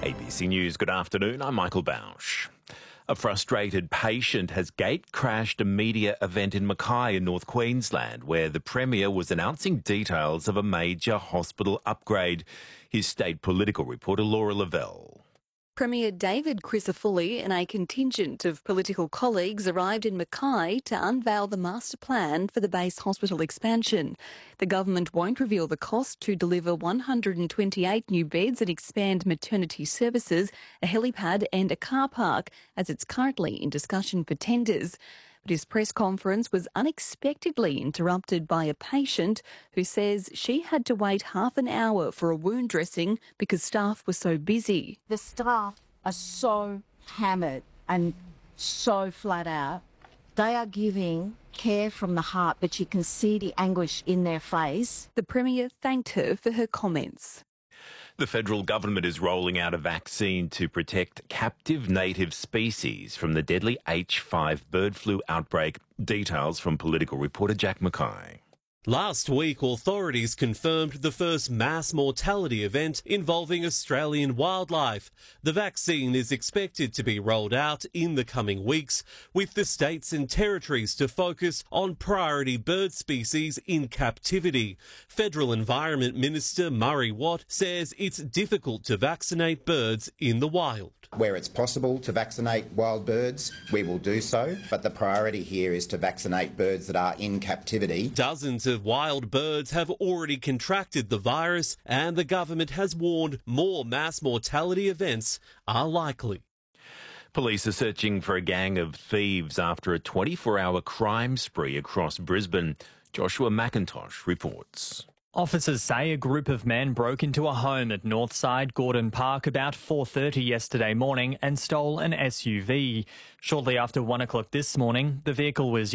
ABC News, good afternoon. I'm Michael Bausch. A frustrated patient has gate-crashed a media event in Mackay in North Queensland, where the Premier was announcing details of a major hospital upgrade. Here's state political reporter Laura Lavelle. Premier David Crisafulli and a contingent of political colleagues arrived in Mackay to unveil the master plan for the base hospital expansion. The government won't reveal the cost to deliver 128 new beds and expand maternity services, a helipad and a car park, as it's currently in discussion for tenders. But his press conference was unexpectedly interrupted by a patient who says she had to wait half an hour for a wound dressing because staff were so busy. The staff are so hammered and so flat out. They are giving care from the heart, but you can see the anguish in their face. The Premier thanked her for her comments. The federal government is rolling out a vaccine to protect captive native species from the deadly H5 bird flu outbreak. Details from political reporter Jack Mackay. Last week, authorities confirmed the first mass mortality event involving Australian wildlife. The vaccine is expected to be rolled out in the coming weeks, with the states and territories to focus on priority bird species in captivity. Federal Environment Minister Murray Watt says it's difficult to vaccinate birds in the wild. Where it's possible to vaccinate wild birds, we will do so, but the priority here is to vaccinate birds that are in captivity. Dozens of wild birds have already contracted the virus, and the government has warned more mass mortality events are likely. Police are searching for a gang of thieves after a 24-hour crime spree across Brisbane. Joshua McIntosh reports. Officers say a group of men broke into a home at Northside Gordon Park about 4:30 yesterday morning and stole an SUV. Shortly after 1 o'clock this morning, the vehicle was